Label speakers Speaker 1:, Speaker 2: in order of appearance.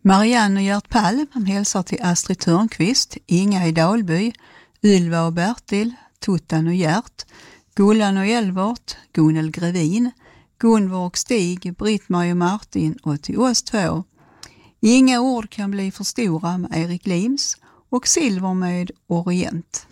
Speaker 1: Marianne och Gert Palm hälsar till Astrid Törnqvist, Inga i Dalby, Ylva och Bertil, Tuttan och Gert, Gullan och Elvort, Gunnel Grevin, Gunvor och Stig, Britt-Marie och Martin och till oss två. Inga ord kan bli för stora med Erik Lims och Silver med Orient.